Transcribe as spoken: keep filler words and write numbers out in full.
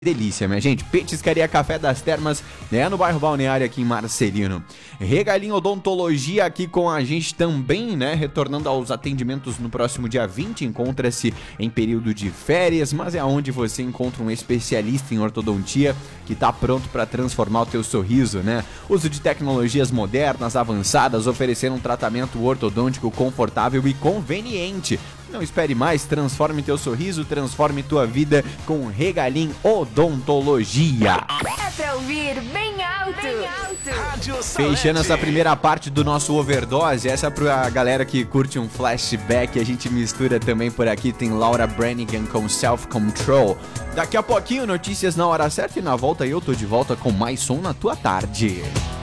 Delícia, minha gente. Petiscaria Café das Termas, né, no bairro Balneário aqui em Marcelino. Regalinho Odontologia aqui com a gente também, né, retornando aos atendimentos no próximo dia vinte. Encontra-se em período de férias, mas é onde você encontra um especialista em ortodontia que está pronto para transformar o teu sorriso, né? Uso de tecnologias modernas, avançadas, oferecendo um tratamento ortodôntico confortável e conveniente. Não espere mais, transforme teu sorriso, transforme tua vida com Regalim Odontologia. É pra ouvir bem alto. Bem alto. Fechando essa primeira parte do nosso Overdose, essa é pra galera que curte um flashback, a gente mistura também por aqui, tem Laura Branigan com Self Control. Daqui a pouquinho, notícias na hora certa e na volta eu tô de volta com mais som na tua tarde.